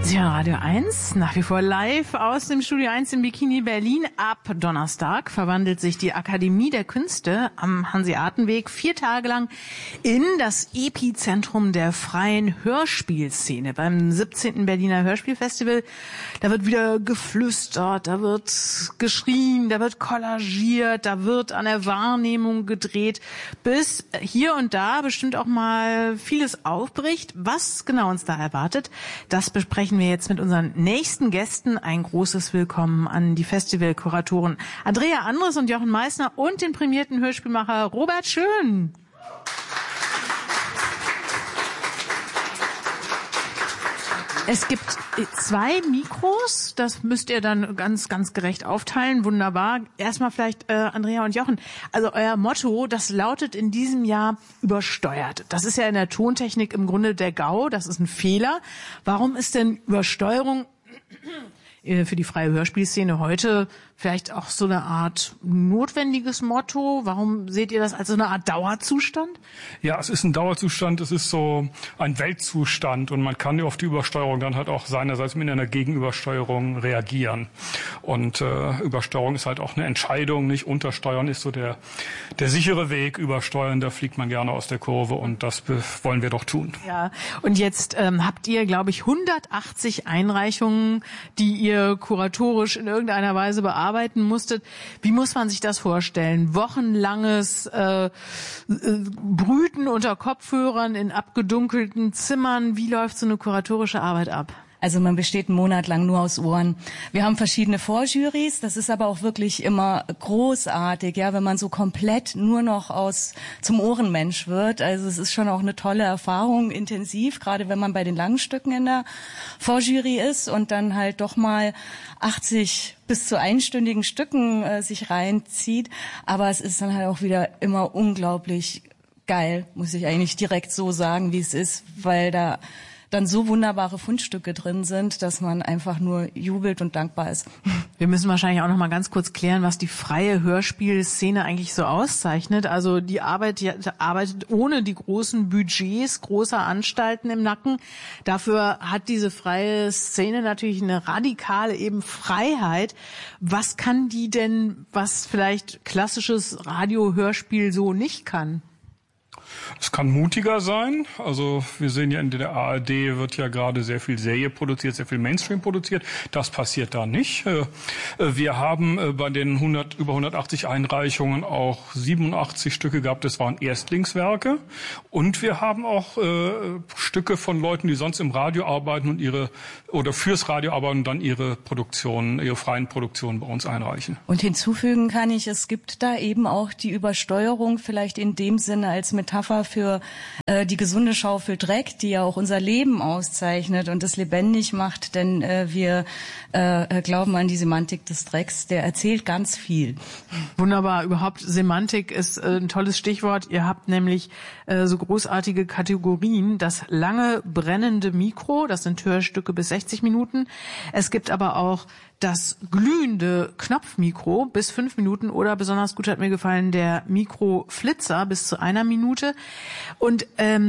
Sie hören Radio 1, nach wie vor live aus dem Studio 1 in Bikini Berlin. Ab Donnerstag verwandelt sich die Akademie der Künste am Hanseatenweg 4 Tage lang in das Epizentrum der freien Hörspielszene. Beim 17. Berliner Hörspielfestival, da wird wieder geflüstert, da wird geschrien, da wird kollagiert, da wird an der Wahrnehmung gedreht, bis hier und da bestimmt auch mal vieles aufbricht. Was genau uns da erwartet, das besprechen wir jetzt mit unseren nächsten Gästen. Ein großes Willkommen an die Festivalkuratoren Andrea Andres und Jochen Meissner und den prämierten Hörspielmacher Robert Schön. Es gibt 2 Mikros, das müsst ihr dann ganz gerecht aufteilen. Wunderbar. Erstmal vielleicht Andrea und Jochen. Also euer Motto, das lautet in diesem Jahr übersteuert. Das ist ja in der Tontechnik im Grunde der GAU, das ist ein Fehler. Warum ist denn Übersteuerung für die freie Hörspielszene heute vielleicht auch so eine Art notwendiges Motto? Warum seht ihr das als so eine Art Dauerzustand? Ja, es ist ein Dauerzustand, es ist so ein Weltzustand und man kann ja auf die Übersteuerung dann halt auch seinerseits mit einer Gegenübersteuerung reagieren. Und Übersteuerung ist halt auch eine Entscheidung, nicht untersteuern ist so der sichere Weg. Übersteuern, da fliegt man gerne aus der Kurve und das wollen wir doch tun. Ja, und jetzt habt ihr, glaube ich, 180 Einreichungen, die ihr kuratorisch in irgendeiner Weise bearbeiten musstet. Wie muss man sich das vorstellen? Wochenlanges Brüten unter Kopfhörern in abgedunkelten Zimmern. Wie läuft so eine kuratorische Arbeit ab? Also man besteht einen Monat lang nur aus Ohren. Wir haben verschiedene Vorjurys, das ist aber auch wirklich immer großartig, ja, wenn man so komplett nur noch zum Ohrenmensch wird. Also es ist schon auch eine tolle Erfahrung, intensiv, gerade wenn man bei den langen Stücken in der Vorjury ist und dann halt doch mal 80 bis zu einstündigen Stücken sich reinzieht. Aber es ist dann halt auch wieder immer unglaublich geil, muss ich eigentlich direkt so sagen, wie es ist, weil da dann so wunderbare Fundstücke drin sind, dass man einfach nur jubelt und dankbar ist. Wir müssen wahrscheinlich auch noch mal ganz kurz klären, was die freie Hörspielszene eigentlich so auszeichnet. Also die arbeitet ohne die großen Budgets großer Anstalten im Nacken. Dafür hat diese freie Szene natürlich eine radikale eben Freiheit. Was kann die denn, was vielleicht klassisches Radio-Hörspiel so nicht kann? Es kann mutiger sein. Also wir sehen ja in der ARD wird ja gerade sehr viel Serie produziert, sehr viel Mainstream produziert. Das passiert da nicht. Wir haben bei den über 180 Einreichungen auch 87 Stücke gehabt. Das waren Erstlingswerke. Und wir haben auch Stücke von Leuten, die sonst im Radio arbeiten und fürs Radio arbeiten und dann ihre freien Produktionen bei uns einreichen. Und hinzufügen kann ich, es gibt da eben auch die Übersteuerung vielleicht in dem Sinne als Metapher für die gesunde Schaufel Dreck, die ja auch unser Leben auszeichnet und es lebendig macht, denn wir glauben an die Semantik des Drecks, der erzählt ganz viel. Wunderbar, überhaupt Semantik ist ein tolles Stichwort. Ihr habt nämlich so großartige Kategorien, das lange brennende Mikro, das sind Hörstücke bis 60 Minuten. Es gibt aber auch das glühende Knopfmikro bis 5 Minuten oder besonders gut hat mir gefallen der Mikroflitzer bis zu 1 Minute. Und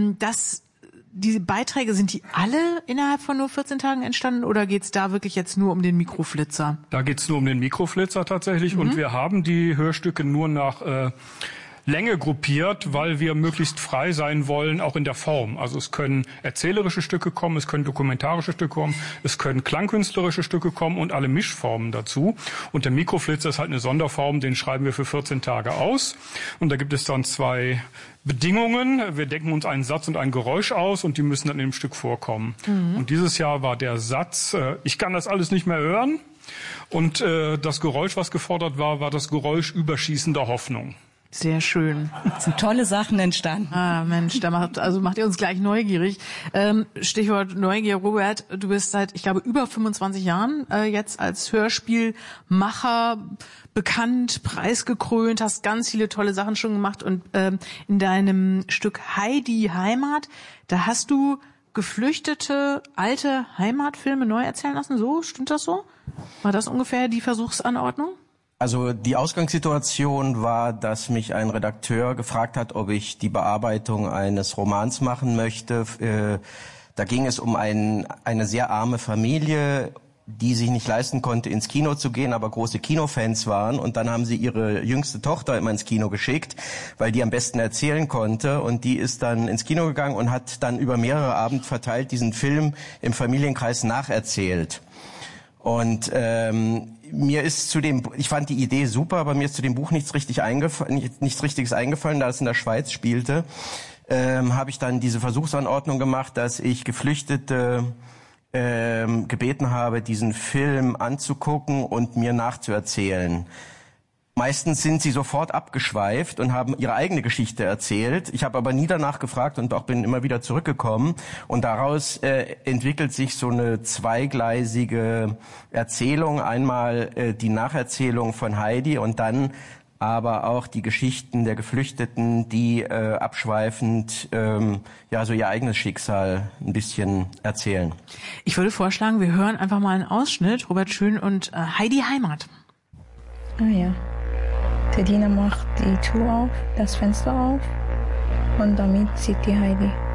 diese Beiträge, sind die alle innerhalb von nur 14 Tagen entstanden oder geht's da wirklich jetzt nur um den Mikroflitzer? Da geht's nur um den Mikroflitzer tatsächlich und wir haben die Hörstücke nur nach Länge gruppiert, weil wir möglichst frei sein wollen, auch in der Form. Also es können erzählerische Stücke kommen, es können dokumentarische Stücke kommen, es können klangkünstlerische Stücke kommen und alle Mischformen dazu. Und der Mikroflitzer ist halt eine Sonderform, den schreiben wir für 14 Tage aus. Und da gibt es dann 2 Bedingungen. Wir denken uns einen Satz und ein Geräusch aus und die müssen dann in dem Stück vorkommen. Und dieses Jahr war der Satz, ich kann das alles nicht mehr hören. Und das Geräusch, was gefordert war, war das Geräusch überschießender Hoffnung. Sehr schön. Es sind tolle Sachen entstanden. Ah, Mensch, macht ihr uns gleich neugierig. Stichwort Neugier, Robert, du bist seit, ich glaube, über 25 Jahren jetzt als Hörspielmacher bekannt, preisgekrönt, hast ganz viele tolle Sachen schon gemacht und in deinem Stück Heidi Heimat, da hast du geflüchtete alte Heimatfilme neu erzählen lassen. So, stimmt das so? War das ungefähr die Versuchsanordnung? Also die Ausgangssituation war, dass mich ein Redakteur gefragt hat, ob ich die Bearbeitung eines Romans machen möchte, Da ging es um eine sehr arme Familie, die sich nicht leisten konnte, ins Kino zu gehen, aber große Kinofans waren. Und dann haben sie ihre jüngste Tochter immer ins Kino geschickt, weil die am besten erzählen konnte. Und die ist dann ins Kino gegangen und hat dann über mehrere Abend verteilt diesen Film im Familienkreis nacherzählt. Und ich fand die Idee super, aber mir ist zu dem Buch nichts Richtiges eingefallen, da es in der Schweiz spielte. Habe ich dann diese Versuchsanordnung gemacht, dass ich Geflüchtete gebeten habe, diesen Film anzugucken und mir nachzuerzählen. Meistens sind sie sofort abgeschweift und haben ihre eigene Geschichte erzählt. Ich habe aber nie danach gefragt und auch bin immer wieder zurückgekommen. Und daraus entwickelt sich so eine zweigleisige Erzählung. Einmal die Nacherzählung von Heidi und dann aber auch die Geschichten der Geflüchteten, die abschweifend so ihr eigenes Schicksal ein bisschen erzählen. Ich würde vorschlagen, wir hören einfach mal einen Ausschnitt. Robert Schön und Heidi Heimat. Ah ja. Der Diener macht die Tür auf, das Fenster auf und damit sieht die Heidi